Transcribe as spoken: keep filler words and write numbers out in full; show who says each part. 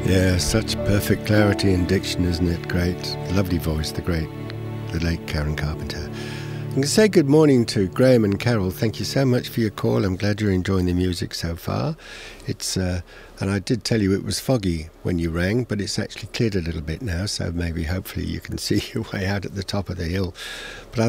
Speaker 1: Yeah, such perfect clarity in diction, isn't it? Great, lovely voice, the great, the late Karen Carpenter. I'm going to say good morning to Graham and Carol. Thank you so much for your call. I'm glad you're enjoying the music so far. It's uh, and I did tell you it was foggy when you rang, but it's actually cleared a little bit now, so maybe hopefully you can see your way out at the top of the hill. But I